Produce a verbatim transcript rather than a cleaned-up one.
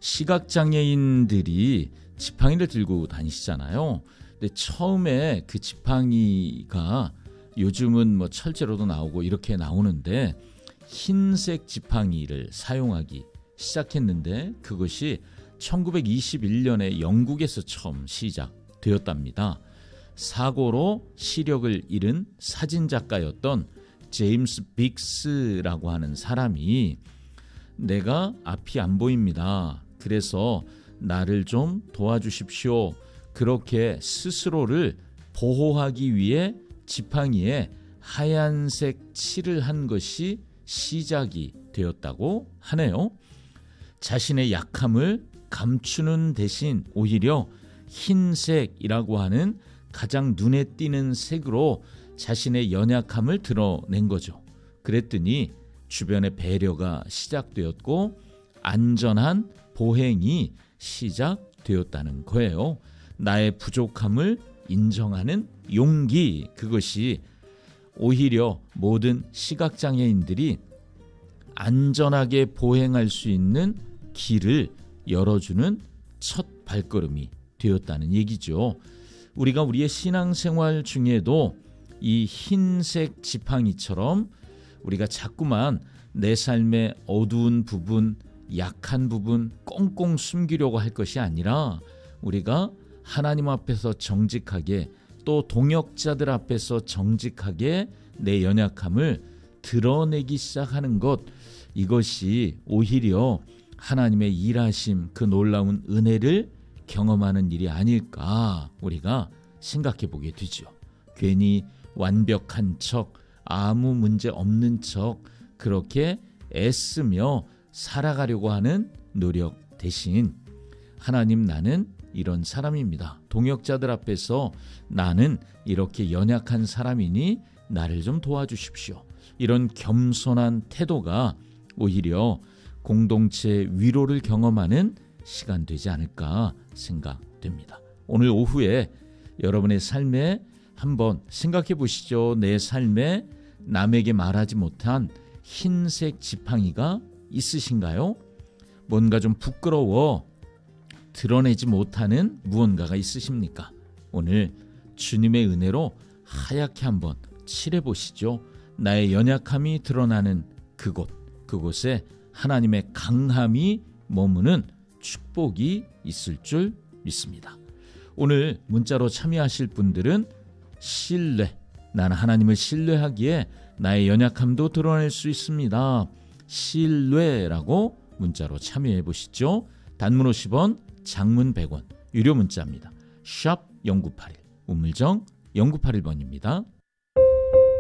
시각장애인들이 지팡이를 들고 다니시잖아요. 근데 처음에 그 지팡이가 요즘은 뭐 철제로도 나오고 이렇게 나오는데 흰색 지팡이를 사용하기 시작했는데 그것이 천구백이십일 년에 영국에서 처음 시작되었답니다. 사고로 시력을 잃은 사진작가였던 제임스 빅스라고 하는 사람이 내가 앞이 안 보입니다. 그래서 나를 좀 도와주십시오. 그렇게 스스로를 보호하기 위해 지팡이에 하얀색 칠을 한 것이 시작이 되었다고 하네요. 자신의 약함을 감추는 대신 오히려 흰색이라고 하는 가장 눈에 띄는 색으로 자신의 연약함을 드러낸 거죠. 그랬더니 주변의 배려가 시작되었고 안전한 보행이 시작되었다는 거예요. 나의 부족함을 인정하는 용기, 그것이 오히려 모든 시각장애인들이 안전하게 보행할 수 있는 길을 열어주는 첫 발걸음이 되었다는 얘기죠. 우리가 우리의 신앙생활 중에도 이 흰색 지팡이처럼 우리가 자꾸만 내 삶의 어두운 부분, 약한 부분 꽁꽁 숨기려고 할 것이 아니라 우리가 하나님 앞에서 정직하게 또 동역자들 앞에서 정직하게 내 연약함을 드러내기 시작하는 것, 이것이 오히려 하나님의 일하심, 그 놀라운 은혜를 경험하는 일이 아닐까 우리가 생각해 보게 되죠. 괜히 완벽한 척, 아무 문제 없는 척 그렇게 애쓰며 살아가려고 하는 노력 대신 하나님, 나는 이런 사람입니다. 동역자들 앞에서 나는 이렇게 연약한 사람이니 나를 좀 도와주십시오. 이런 겸손한 태도가 오히려 공동체 위로를 경험하는 시간 되지 않을까 생각됩니다. 오늘 오후에 여러분의 삶에 한번 생각해 보시죠. 내 삶에 남에게 말하지 못한 흰색 지팡이가 있으신가요? 뭔가 좀 부끄러워 드러내지 못하는 무언가가 있으십니까? 오늘 주님의 은혜로 하얗게 한번 칠해 보시죠. 나의 연약함이 드러나는 그곳, 그곳에 하나님의 강함이 머무는 축복이 있을 줄 믿습니다. 오늘 문자로 참여하실 분들은 신뢰, 나는 하나님을 신뢰하기에 나의 연약함도 드러낼 수 있습니다. 신뢰라고 문자로 참여해 보시죠. 단문 오십 원, 장문 백 원, 유료 문자입니다. 샵 영구팔일, 우물정 영구팔일 번입니다.